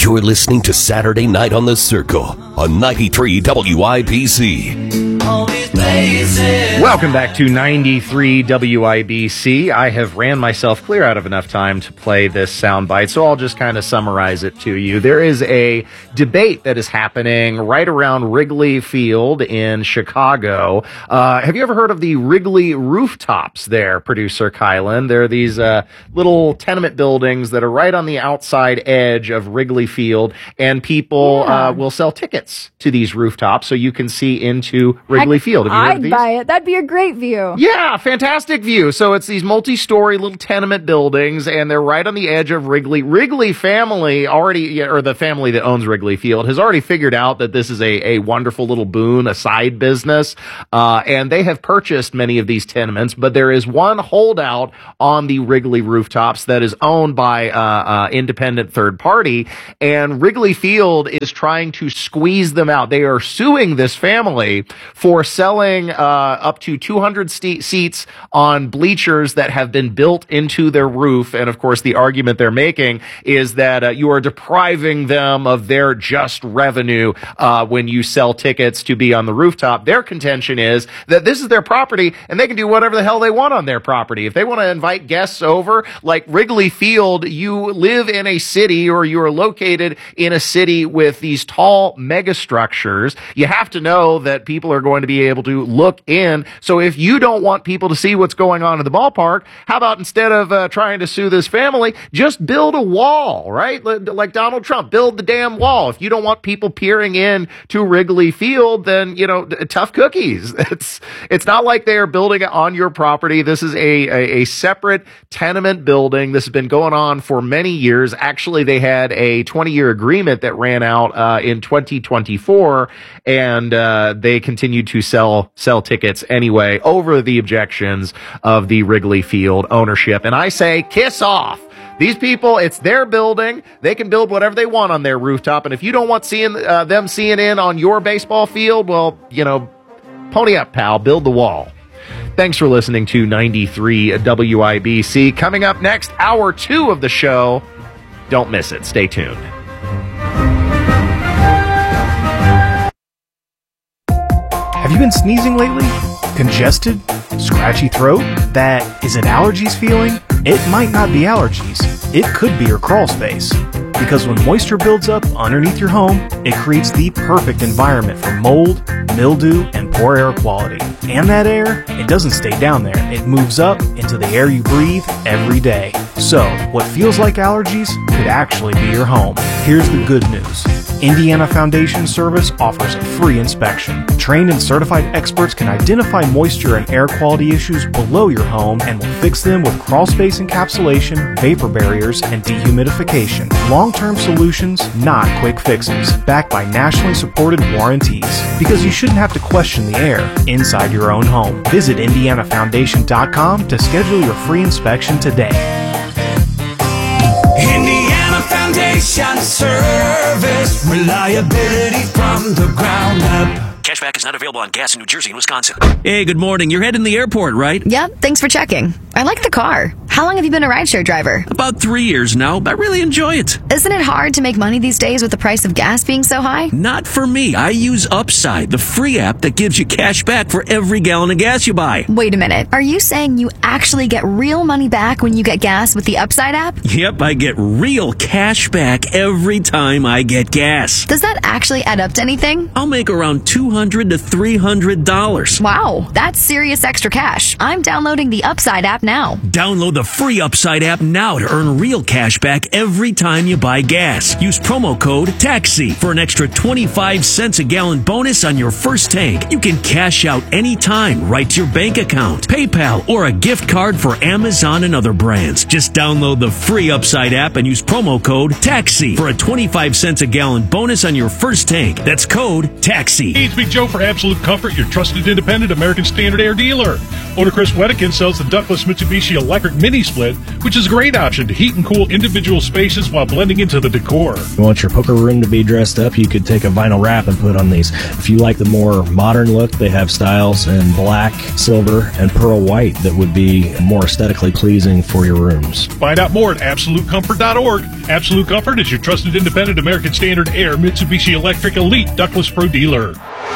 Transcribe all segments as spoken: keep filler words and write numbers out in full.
You're listening to Saturday Night on the Circle on ninety-three W I B C. Welcome back to ninety-three W I B C. I have ran myself clear out of enough time to play this soundbite, so I'll just kind of summarize it to you. There is a debate that is happening right around Wrigley Field in Chicago. Uh, have you ever heard of the Wrigley rooftops there, producer Kylan? There are these uh, little tenement buildings that are right on the outside edge of Wrigley Field, and people Yeah. uh, will sell tickets to these rooftops so you can see into Wrigley I, Field. Have you heard of I'd these? buy it. That'd be a great view. Yeah, fantastic view. So it's these multi-story little tenement buildings, and they're right on the edge of Wrigley. Wrigley family already, or the family that owns Wrigley Field, has already figured out that this is a, a wonderful little boon, a side business, uh, and they have purchased many of these tenements, but there is one holdout on the Wrigley rooftops that is owned by uh, uh, independent third party, and Wrigley Field is trying to squeeze them out. They are suing this family for selling uh, up to two hundred st- seats on bleachers that have been built into their roof. And of course, the argument they're making is that uh, you are depriving them of their just revenue uh, when you sell tickets to be on the rooftop. Their contention is that this is their property and they can do whatever the hell they want on their property. If they want to invite guests over, like Wrigley Field, you live in a city or you are located in a city with these tall mega structures. You have to know that people are going to be able to look in. So if you don't want people to see what's going on in the ballpark, how about instead of uh, trying to sue this family, just build a wall, right? Like Donald Trump, build the damn wall. If you don't want people peering in to Wrigley Field, then, you know, tough cookies. It's it's not like they are building it on your property. This is a, a, a separate tenement building. This has been going on for many years. Actually, they had a twenty-year agreement that ran out uh, in twenty twenty-four, and uh, they continued to sell sell tickets anyway over the objections of the Wrigley Field ownership. And I say, kiss off. These people, it's their building. They can build whatever they want on their rooftop. And if you don't want seeing uh, them seeing in on your baseball field, well, you know, pony up, pal. Build the wall. Thanks for listening to ninety-three W I B C. Coming up next, hour two of the show. Don't miss it. Stay tuned. Have you been sneezing lately? Congested? Scratchy throat? That isn't allergies feeling? It might not be allergies. It could be your crawl space. Because when moisture builds up underneath your home, it creates the perfect environment for mold, mildew, and poor air quality. And that air, it doesn't stay down there. It moves up into the air you breathe every day. So, what feels like allergies could actually be your home. Here's the good news. Indiana Foundation Service offers a free inspection. Trained and certified experts can identify moisture and air quality issues below your home and will fix them with crawl space encapsulation, vapor barriers, and dehumidification. Long-term solutions, not quick fixes, backed by nationally supported warranties. Because you shouldn't have to question the air inside your own home. Visit indiana foundation dot com to schedule your free inspection today. Indiana Foundation Service, reliability from the ground up. Cashback is not available on gas in New Jersey and Wisconsin. Hey, good morning. You're heading to the airport, right? Yep, thanks for checking. I like the car. How long have you been a rideshare driver? About three years now. I really enjoy it. Isn't it hard to make money these days with the price of gas being so high? Not for me. I use Upside, the free app that gives you cash back for every gallon of gas you buy. Wait a minute. Are you saying you actually get real money back when you get gas with the Upside app? Yep, I get real cash back every time I get gas. Does that actually add up to anything? I'll make around two hundred to three hundred dollars. Wow, that's serious extra cash. I'm downloading the Upside app now. Download the free Upside app now to earn real cash back every time you buy gas. Use promo code TAXI for an extra twenty-five cents a gallon bonus on your first tank. You can cash out anytime right to your bank account, PayPal, or a gift card for Amazon and other brands. Just download the free Upside app and use promo code TAXI for a twenty-five cents a gallon bonus on your first tank. That's code TAXI. Needs me show for absolute comfort, your trusted independent American Standard Air dealer. Owner Chris Wedekin sells the ductless Mitsubishi Electric Mini Split, which is a great option to heat and cool individual spaces while blending into the decor. You want your poker room to be dressed up, you could take a vinyl wrap and put on these. If you like the more modern look, they have styles in black, silver, and pearl white that would be more aesthetically pleasing for your rooms. Find out more at absolute comfort dot org. Absolute Comfort is your trusted independent American Standard Air Mitsubishi Electric Elite Ductless Pro dealer.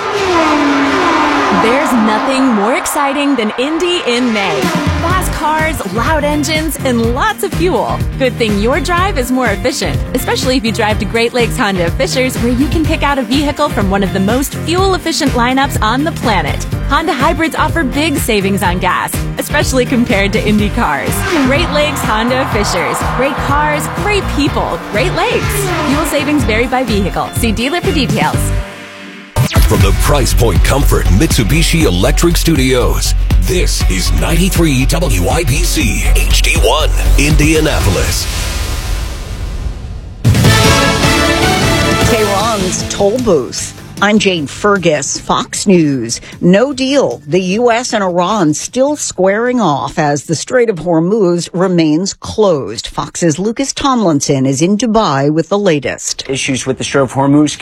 There's nothing more exciting than Indy in May. Fast cars, loud engines, and lots of fuel. Good thing your drive is more efficient, especially if you drive to Great Lakes Honda of Fishers, where you can pick out a vehicle from one of the most fuel-efficient lineups on the planet. Honda hybrids offer big savings on gas, especially compared to Indy cars. Great Lakes Honda of Fishers. Great cars, great people, Great Lakes. Fuel savings vary by vehicle. See dealer for details. From the Price Point Comfort Mitsubishi Electric Studios, this is ninety-three W I B C H D one, Indianapolis. Tehran's toll booth. I'm Jane Fergus, Fox News. No deal. The U S and Iran still squaring off as the Strait of Hormuz remains closed. Fox's Lucas Tomlinson is in Dubai with the latest. Issues with the Strait of Hormuz